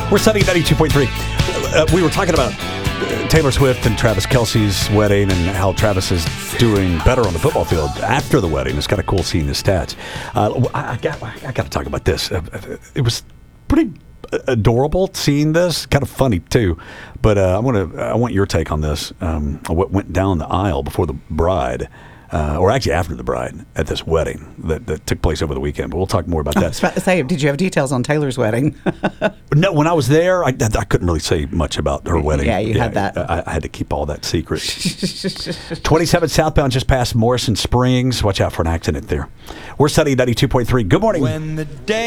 We're studying 92.3. We were talking about Taylor Swift and Travis Kelce's wedding and how Travis is doing better on the football field after the wedding. It's kind of cool seeing the stats. I got to talk about this. It was pretty adorable seeing this, kind of funny too. But I want your take on this. What went down the aisle before the bride, or actually after the bride, at this wedding that took place over the weekend. But we'll talk more about that. I was about to say, did you have details on Taylor's wedding? No, when I was there, I couldn't really say much about her wedding. Yeah, you had that. I had to keep all that secret. 27 southbound just past Morrison Springs. Watch out for an accident there. We're studying 92.3. Good morning. When the day